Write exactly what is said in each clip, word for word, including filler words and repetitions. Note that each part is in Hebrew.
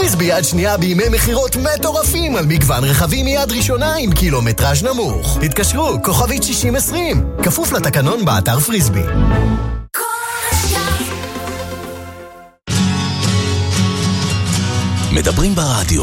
פריסבי יד שנייה בימי מחירות מטורפים על מגוון רכבים מיד ראשונה עם קילומטראז' נמוך. התקשרו, כוכבית שישים עשרים. כפוף לתקנון באתר פריסבי. מדברים ברדיו.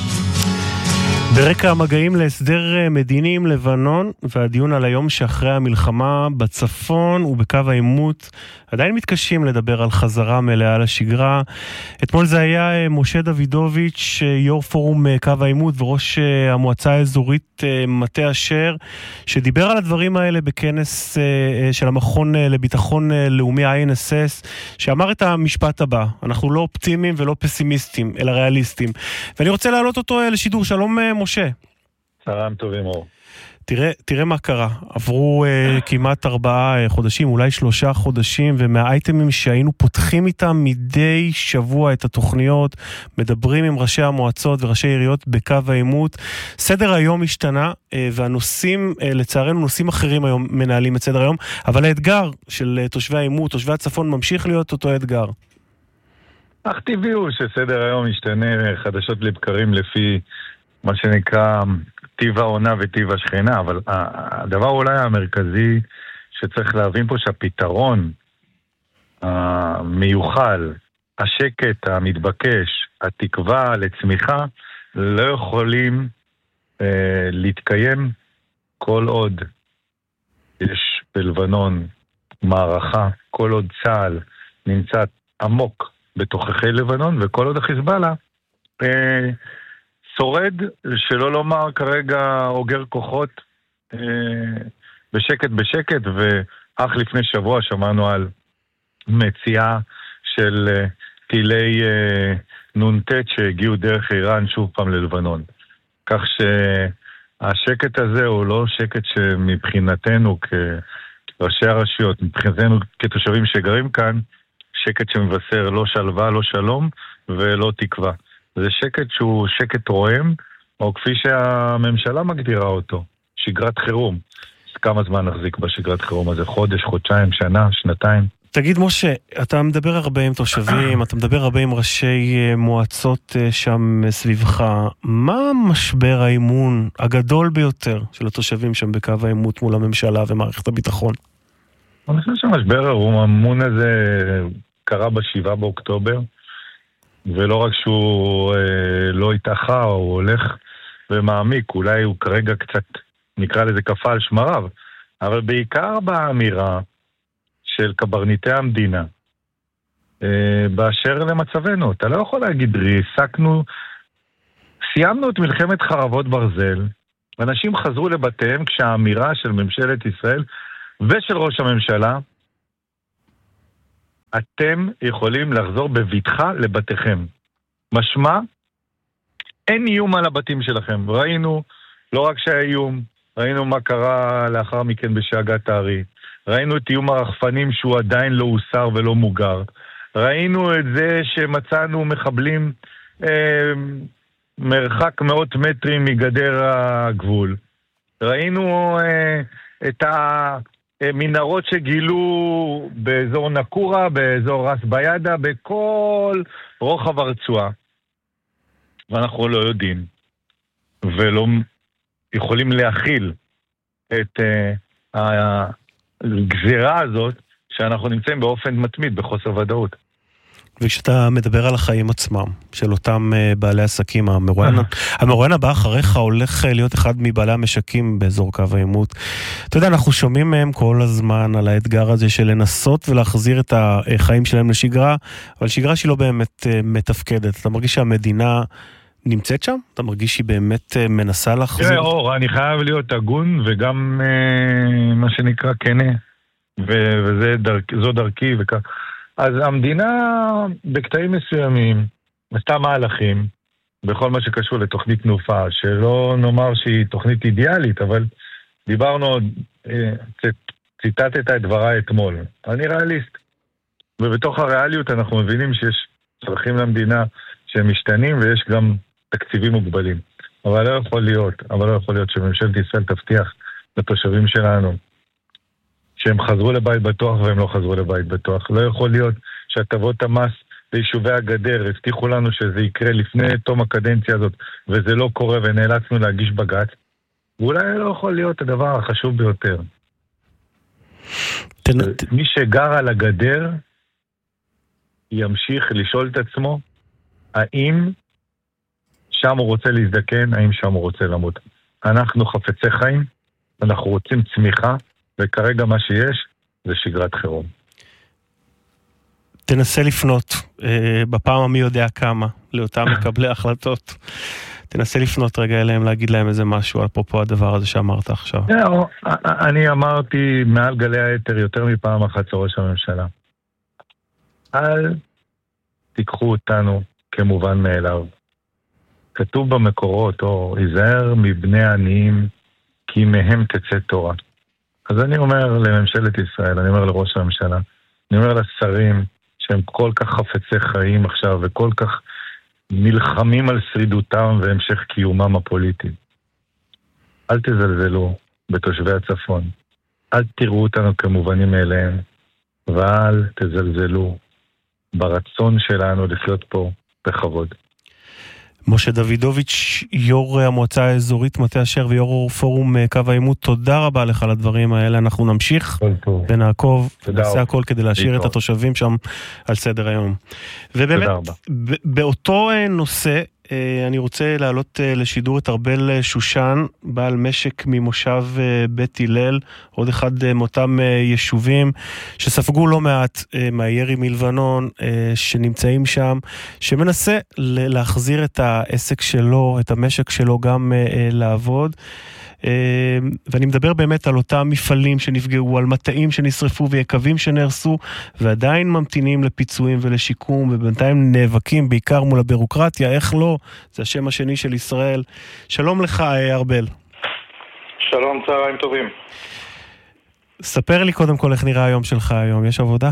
ברקע המגעים להסדר מדיני עם לבנון והדיון על היום שאחרי המלחמה בצפון ובקו העימות עדיין מתקשים לדבר על חזרה מלאה לשגרה. אתמול זה היה משה דוידוביץ', יו"ר פורום קו העימות וראש המועצה האזורית מטה אשר, שדיבר על הדברים האלה בכנס של המכון לביטחון לאומי איי אן אס אס, שאמר את המשפט הבא: אנחנו לא אופטימיים ולא פסימיסטים אלא ריאליסטים. ואני רוצה להעלות אותו לשידור. שלום משה. צהריים טובים אור. תראה, תראה מה קרה. עברו uh, כמעט ארבעה uh, חודשים, אולי שלושה חודשים, ומהאייטמים שהיינו פותחים איתם מדי שבוע את התוכניות, מדברים עם ראשי המועצות וראשי עיריות בקו העימות. סדר היום השתנה, uh, והנושאים, uh, לצערנו, נושאים אחרים היום מנהלים את סדר היום, אבל האתגר של uh, תושבי העימות, תושבי הצפון, ממשיך להיות אותו אתגר. אך טבעי הוא שסדר היום משתנה חדשות לבקרים לפי מה שנקרא טיב העונה וטיב השכנה, אבל הדבר אולי המרכזי שצריך להבין פה שהפתרון המיוחל, השקט המתבקש, התקווה לצמיחה, לא יכולים אה, להתקיים כל עוד יש בלבנון מערכה, כל עוד צה"ל נמצא עמוק בתוככי לבנון, וכל עוד החיזבאללה אה, שורד, שלא לומר כרגע אוגר כוחות אה, בשקט בשקט, ואך לפני שבוע שמענו על מציאה של אה, טילי אה, נונטט שהגיעו דרך איראן שוב פעם ללבנון. כך שהשקט הזה הוא לא שקט שמבחינתנו כראשי הרשויות, מבחינתנו כתושבים שגרים כאן, שקט שמבשר לא שלווה, לא שלום ולא תקווה. זה שקט שהוא שקט רועם, או כפי שהממשלה מגדירה אותו, שגרת חירום. אז כמה זמן נחזיק בשגרת חירום הזה? חודש, חודשיים, שנה, שנתיים? תגיד משה, אתה מדבר הרבה עם תושבים, אתה מדבר הרבה עם ראשי מועצות שם סביבך. מה משבר האמון הגדול ביותר של התושבים שם בקו העימות מול הממשלה ומערכת הביטחון? אני חושב שהמשבר האמון הזה קרה בשבעה באוקטובר, ולא רק שהוא אה, לא התאחה, הוא הולך ומעמיק, אולי הוא כרגע קצת, נקרא לזה כפה על שמריו, אבל בעיקר באמירה של קברניטי המדינה, אה, באשר למצבנו. אתה לא יכול להגיד, ריסקנו, סיימנו את מלחמת חרבות ברזל, ואנשים חזרו לבתיהם כשהאמירה של ממשלת ישראל ושל ראש הממשלה, אתם יכולים לחזור בביטחה לבתיכם. משמע, אין איום על הבתים שלכם. ראינו, לא רק שהאיום, ראינו מה קרה לאחר מכן בשאגת הארי. ראינו את איום הרחפנים שהוא עדיין לא הוסר ולא מוגר. ראינו את זה שמצאנו מחבלים אה, מרחק מאות מטרים מגדר הגבול. ראינו אה, את ה... מנהרות שגילו באזור נקורה, באזור רס בידה, בכל רוחב הרצועה. ואנחנו לא יודעים, ולא יכולים להכיל את uh, הגזירה הזאת, שאנחנו נמצאים באופן מתמיד, בחוסר ודאות. וכשאתה מדבר על החיים עצמם, של אותם בעלי עסקים, המרואיין הבא אחריך הולך להיות אחד מבעלי המשקים באזור קו העימות. אתה יודע, אנחנו שומעים מהם כל הזמן על האתגר הזה של לנסות ולהחזיר את החיים שלהם לשגרה, אבל שגרה שהיא לא באמת מתפקדת. אתה מרגיש שהמדינה נמצאת שם? אתה מרגיש שהיא באמת מנסה להחזיר? תראה, אור, אני חייב להיות הגון וגם מה שנקרא כנה, וזו דרכי וכך. אז המדינה בקטעים מסוימים עשתה מהלכים בכל מה שקשור לתוכנית תנופה, שלא נאמר שהיא תוכנית אידיאלית, אבל דיברנו, ציטטת את דבריי אתמול. אני ריאליסט. ובתוך הריאליות אנחנו מבינים שיש צרכים למדינה שהם משתנים ויש גם תקציבים מוגבלים. אבל לא יכול להיות, אבל לא יכול להיות שממשלת ישראל תבטיח לתושבים שלנו שהם חזרו לבית בטוח והם לא חזרו לבית בטוח. לא יכול להיות שהטבות המס ליישובי הגדר, הבטיחו לנו שזה יקרה לפני תום הקדנציה הזאת, וזה לא קורה ונאלצנו להגיש בג"ץ, ואולי לא יכול להיות הדבר החשוב ביותר. תנ... מי שגר על הגדר ימשיך לשאול את עצמו האם שם הוא רוצה להזדקן, האם שם הוא רוצה למות. אנחנו חפצי חיים, אנחנו רוצים צמיחה, וכרגע מה שיש זה שגרת חירום. תנסה לפנות אה, בפעם המי יודע כמה לאותם מקבלי החלטות. תנסה לפנות רגע אליהם, להגיד להם איזה משהו על פרופו הדבר הזה שאמרת עכשיו. אני אמרתי מעל גלי היתר יותר מפעם אחת ראש הממשלה. אל תיקחו אותנו כמובן מאליו. כתוב במקורות, או ייזהר מבני עניים, כי מהם תצא תורה. אז אני אומר לממשלת ישראל, אני אומר לראש הממשלה, אני אומר לשרים, שהם כל כך חפצי חיים עכשיו, וכל כך נלחמים על שרידותם והמשך קיומם הפוליטי. אל תזלזלו בתושבי הצפון. אל תראו אותנו כמובנים מאליהם, ואל תזלזלו ברצון שלנו לחיות פה בכבוד. משה דוידוביץ', יו"ר המועצה האזורית מטה אשר ויו"ר פורום קו העימות, תודה רבה לך על הדברים האלה. אנחנו נמשיך ונעקוב, נעשה הכל כדי להשאיר את התושבים שם על סדר היום. ובאמת, באותו נושא, אני רוצה להעלות לשידור את ארבל שושן, בעל משק ממושב בית הלל, עוד אחד מאותם יישובים שספגו לא מעט מהירי מלבנון שנמצאים שם, שמנסה להחזיר את העסק שלו, את המשק שלו גם לעבוד. ואני מדבר באמת על אותם מפעלים שנפגעו, על מטעים שנשרפו ויקבים שנהרסו, ועדיין ממתינים לפיצויים ולשיקום, ובינתיים נאבקים בעיקר מול הבירוקרטיה. איך לא? זה השם השני של ישראל. שלום לך, ארבל. שלום, צהריים טובים. ספר לי קודם כל איך נראה היום שלך היום. יש עבודה?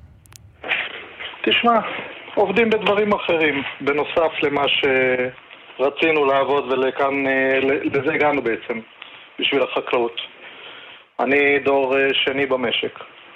תשמע, עובדים בדברים אחרים, בנוסף למה שרצינו לעבוד, ולכאן, לזה הגענו בעצם, בשביל החקלאות. אני דור שני במשק,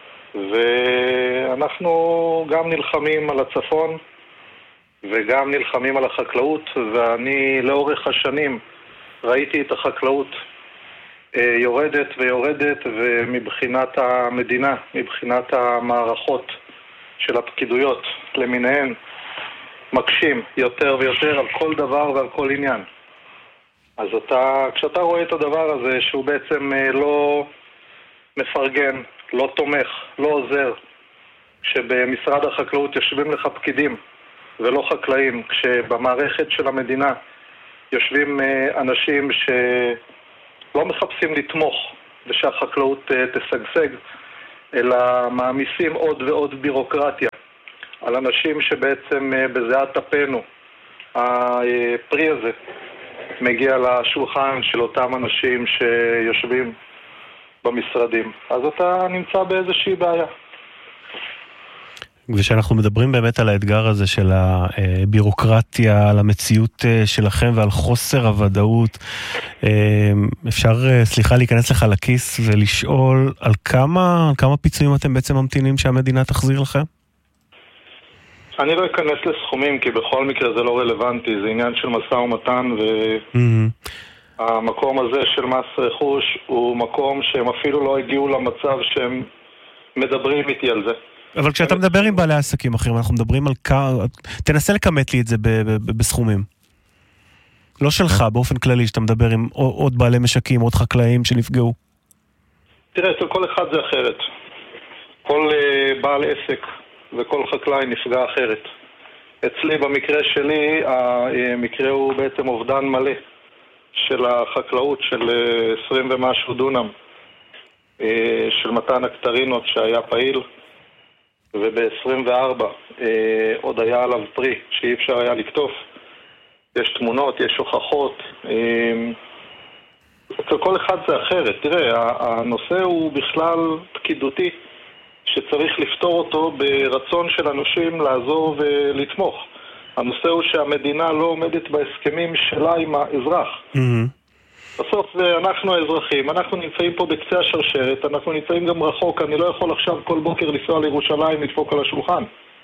ואנחנו גם נלחמים על הצפון, וגם נלחמים על החקלאות, ואני לאורך השנים ראיתי את החקלאות יורדת ויורדת, ומבחינת המדינה, מבחינת המערכות של הפקידויות למיניהן, מקשים יותר ויותר על כל דבר ועל כל עניין. אז אתה, כשאתה רואה את הדבר הזה שהוא בעצם לא מפרגן, לא תומך, לא עוזר, שבמשרד החקלאות יושבים לך פקידים ולא חקלאים, כשבמערכת של המדינה יושבים אנשים שלא מחפשים לתמוך ושהחקלאות תשגשג, אלא מעמיסים עוד ועוד בירוקרטיה על אנשים שבעצם בזיעת אפנו הפרי הזה מגיע לשולחן של אותם אנשים שיושבים במשרדים. אז אתה נמצא באיזושהי בעיה. ושאנחנו מדברים באמת על האתגר הזה של הבירוקרטיה, על המציאות שלכם ועל חוסר הוודאות, אפשר, סליחה, להיכנס לך לכיס ולשאול על כמה, על כמה פיצויים אתם בעצם ממתינים שהמדינה תחזיר לכם? אני לא אכנס לסכומים, כי בכל מקרה זה לא רלוונטי, זה עניין של משא ומתן, והמקום הזה של מס רכוש הוא מקום שהם אפילו לא הגיעו למצב שהם מדברים איתי על זה. אבל כשאתה מדבר עם בעלי עסקים אחרים, אנחנו מדברים על כמה, תנסה לקמת לי את זה בסכומים. לא שלך, באופן כללי, שאתה מדבר עם עוד בעלי משקים, עוד חקלאים שנפגעו. תראה, אצל כל אחד זה אחרת. כל בעל עסק וכל חקלאי נפגע אחרת. אצלי, במקרה שלי, המקרה הוא בעצם אובדן מלא של החקלאות של עשרים ומשהו דונם, של מתן הקטרינות שהיה פעיל, וב-עשרים וארבע אה, עוד היה עליו פרי שאי אפשר היה לקטוף. יש תמונות, יש הוכחות. אה, כל אחד זה אחרת. תראה, הנושא הוא בכלל פקידותי שצריך לפתור אותו ברצון של אנשים לעזור ולתמוך. הנושא הוא שהמדינה לא עומדת בהסכמים שלה עם האזרח. Mm-hmm. בסוף אנחנו האזרחים, אנחנו נמצאים פה בקצה השרשרת, אנחנו נמצאים גם רחוק, אני לא יכול עכשיו כל בוקר לנסוע לירושלים לדפוק על השולחן.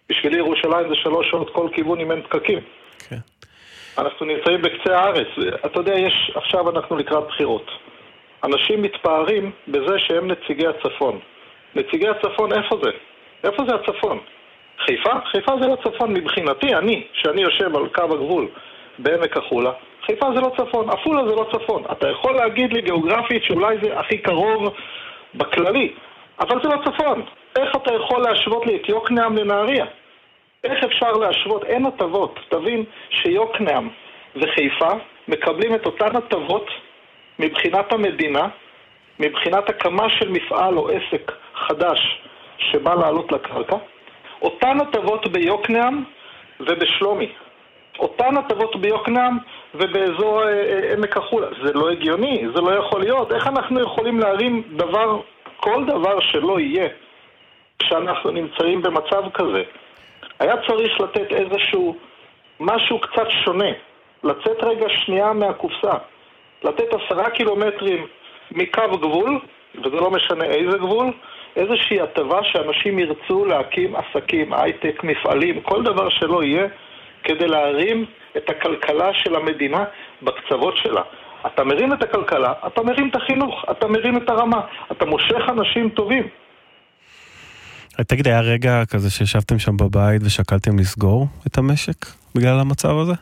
בשבילי ירושלים זה שלוש שעות כל כיוון אם אין פקקים. כן. אנחנו נמצאים בקצה הארץ. אתה יודע, יש, עכשיו אנחנו לקראת בחירות. אנשים מתפארים בזה שהם נציגי הצפון. נציגי הצפון, איפה זה? איפה זה הצפון? חיפה? חיפה זה לא צפון מבחינתי, אני, שאני יושב על קו הגבול בעמק החולה, חיפה זה לא צפון, אפולה זה לא צפון. אתה יכול להגיד לי גיאוגרפית שאולי זה הכי קרוב בכללי, אבל זה לא צפון. איך אתה יכול להשוות לי את יוקנעם לנהריה? איך אפשר להשוות? אין הטבות. תבין שיוקנעם וחיפה מקבלים את אותן הטבות מבחינת המדינה, מבחינת הקמה של מפעל או עסק חדש שבא לעלות לקרקע, אותן הטבות ביוקנעם ובשלומי. אותן הטבות ביוקנעם ובאזור עמק החולה. זה לא הגיוני, זה לא יכול להיות. איך אנחנו יכולים להרים דבר, כל דבר שלא יהיה, כשאנחנו נמצאים במצב כזה? היה צריך לתת איזשהו משהו קצת שונה, לצאת רגע שנייה מהקופסה, לתת עשרה קילומטרים מקו גבול, וזה לא משנה איזה גבול, איזושהי הטבה שאנשים ירצו להקים עסקים, הייטק, מפעלים, כל דבר שלא יהיה, כדי להרים את הכלכלה של המדינה בקצוות שלה. אתה מרים את הכלכלה, אתה מרים את החינוך, אתה מרים את הרמה, אתה מושך אנשים טובים. תגיד, היה רגע כזה שישבתם שם בבית ושקלתם לסגור את המשק בגלל המצב הזה?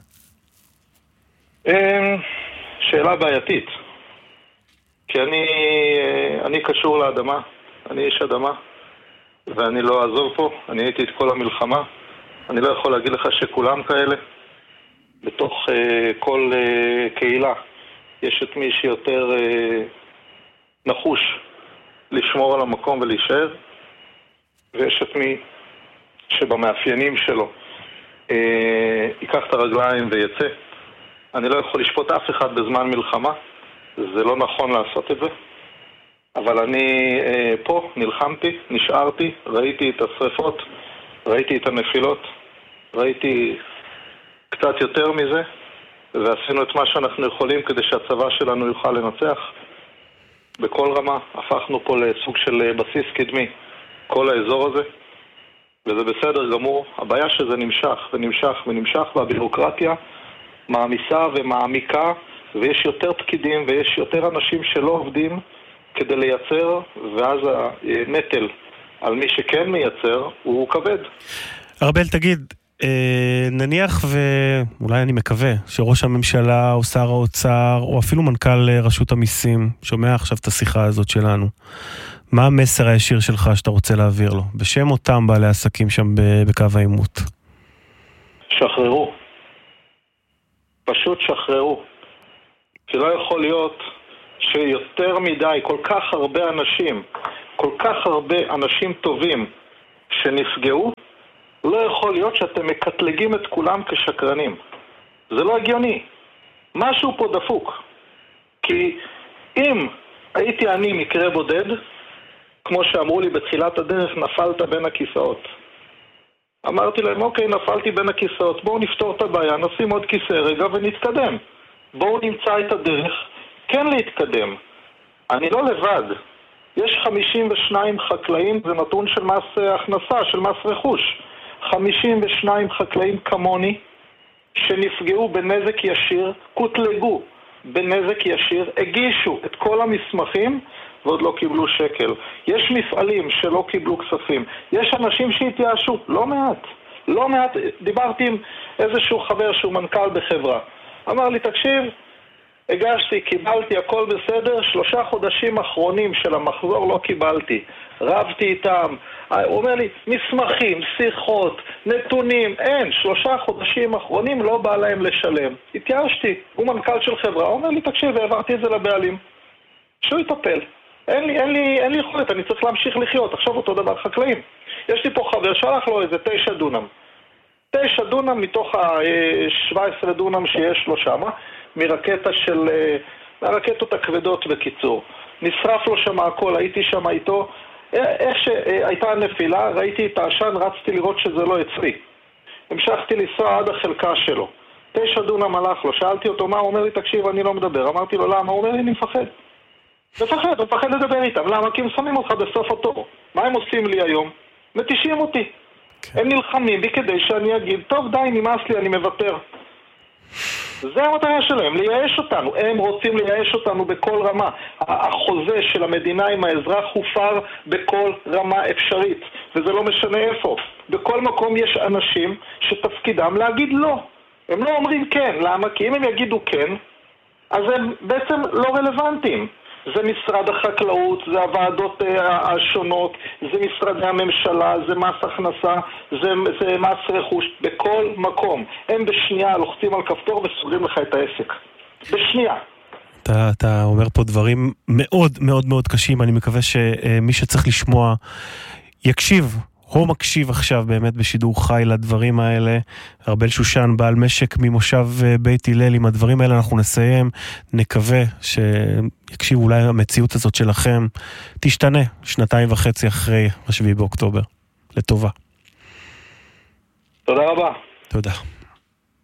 שאלה בעייתית. כי אני, אני קשור לאדמה, אני איש אדמה, ואני לא אעזור פה, אני הייתי את כל המלחמה. אני לא יכול להגיד לך שכולם כאלה. בתוך uh, כל uh, קהילה יש את מי שיותר uh, נחוש לשמור על המקום ולהישאר, ויש את מי שבמאפיינים שלו uh, ייקח את הרגליים ויצא. אני לא יכול לשפוט אף אחד בזמן מלחמה, זה לא נכון לעשות את זה, אבל אני uh, פה נלחמתי, נשארתי, ראיתי את השריפות, ראיתי את הנפילות, ראיתי קצת יותר מזה, ועשינו את מה שאנחנו יכולים כדי שהצבא שלנו יוכל לנצח. בכל רמה הפכנו פה לסוג של בסיס קדמי, כל האזור הזה, וזה בסדר גמור. הבעיה שזה נמשך ונמשך ונמשך, והבירוקרטיה מעמיסה ומעמיקה, ויש יותר פקידים ויש יותר אנשים שלא עובדים כדי לייצר, ואז הנטל על מי שכן מייצר הוא כבד. ארבל, תגיד, נניח ואולי אני מקווה שראש הממשלה או שר האוצר או אפילו מנכ"ל רשות המיסים שומע עכשיו את השיחה הזאת שלנו, מה המסר הישיר שלך שאתה רוצה להעביר לו בשם אותם בעלי עסקים שם בקו העימות? שחררו, פשוט שחררו. כי לא יכול להיות שיותר מדי, כל כך הרבה אנשים, כל כך הרבה אנשים טובים שנפגעו, לא יכול להיות שאתם מקטלגים את כולם כשקרנים. זה לא הגיוני. משהו פה דפוק. כי אם הייתי אני מקרה בודד, כמו שאמרו לי בתחילת הדרך, נפלת בין הכיסאות. אמרתי להם, אוקיי, נפלתי בין הכיסאות, בואו נפתור את הבעיה, נשים עוד כיסא רגע ונתקדם. בואו נמצא את הדרך כן להתקדם. אני לא לבד. יש חמישים ושניים חקלאים, זה נתון של מס הכנסה, של מס רכוש. חמישים ושניים חקלאים כמוני שנפגעו בנזק ישיר, קוטלגו בנזק ישיר, הגישו את כל המסמכים ועוד לא קיבלו שקל. יש מפעלים שלא קיבלו כספים. יש אנשים שהתייאשו, לא מעט. לא מעט. דיברתי עם איזשהו חבר שהוא מנכ"ל בחברה. אמר לי, תקשיב, הגשתי, קיבלתי, הכל בסדר, שלושה חודשים אחרונים של המחזור לא קיבלתי. רבתי איתם, הוא אומר לי, מסמכים, שיחות, נתונים, אין, שלושה חודשים אחרונים לא בא להם לשלם. התייאשתי, הוא מנכ"ל של חברה, הוא אומר לי, תקשיב, העברתי את זה לבעלים. שהוא יטפל. אין לי, אין לי, אין לי יכולת, אני צריך להמשיך לחיות. עכשיו אותו דבר חקלאים. יש לי פה חבר, שלח לו איזה תשע דונם. תשע דונם מתוך ה-שבע עשרה דונם שיש לו שמה, מרקטה של, הרקטות הכבדות בקיצור. נשרף לו שם הכל, הייתי שם איתו. איך שהייתה הנפילה, ראיתי את העשן, רצתי לראות שזה לא אצלי. המשכתי לנסוע עד החלקה שלו. תשע דונם הלך לו, שאלתי אותו מה, הוא אומר לי, תקשיב, אני לא מדבר. אמרתי לו, למה? הוא אומר לי, אני מפחד. מפחד, הוא מפחד לדבר איתם. למה? כי הם שמים אותך בסוף התור. מה הם עושים לי היום? מתישים אותי. כן. הם נלחמים בי כדי שאני אגיד, טוב די, נמאס לי, אני מוותר. זה המטרה שלהם, לייאש אותנו. הם רוצים לייאש אותנו בכל רמה. החוזה של המדינה עם האזרח הופר בכל רמה אפשרית, וזה לא משנה איפה. בכל מקום יש אנשים שתפקידם להגיד לא. הם לא אומרים כן. למה? כי אם הם יגידו כן, אז הם בעצם לא רלוונטיים. זה משרד החקלאות, זה הוועדות השונות, זה משרדי הממשלה, זה מס הכנסה, זה, זה מס רכוש, בכל מקום. הם בשנייה לוחצים על כפתור וסוגרים לך את העסק. בשנייה. אתה, אתה אומר פה דברים מאוד מאוד מאוד קשים, אני מקווה שמי שצריך לשמוע יקשיב. הוא מקשיב עכשיו באמת בשידור חי לדברים האלה. ארבל שושן, בעל משק ממושב בית הלל, עם הדברים האלה אנחנו נסיים. נקווה שיקשיב, אולי המציאות הזאת שלכם תשתנה שנתיים וחצי אחרי השביעי באוקטובר. לטובה. תודה רבה. תודה.